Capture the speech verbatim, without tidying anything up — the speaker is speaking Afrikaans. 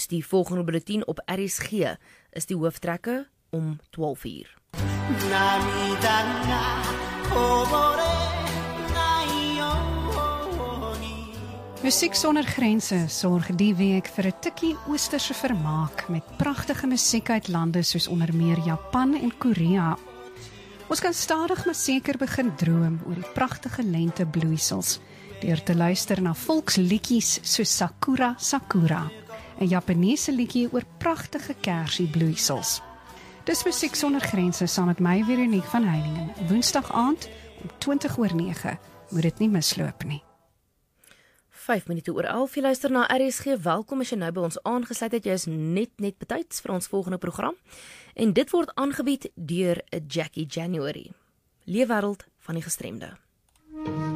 toets die volgende bulletin op R S G, is die hooftrekke om twaalf uur. Musiek sonder grense sorg die week vir 'n tikkie oosterse vermaak met pragtige musiek uit lande soos onder meer Japan en Korea. Ons kan stadig maar seker begin droom oor die pragtige lentebloeisels deur te luister na volksliedjies soos Sakura Sakura, 'n Japaneese liedjie oor pragtige kersiebloeisels. Dis Musiek sonder grense saam met my Veronique van Heiningen, Woensdag aand om twintig oor nege. Moet dit nie misloop nie. vyf minute oor elf, jy luister na R S G, welkom as jy nou by ons aangesluit het, jy is net net betyds vir ons volgende program, en dit word aangebied deur Jackie January, Leefwêreld van die Gestremde.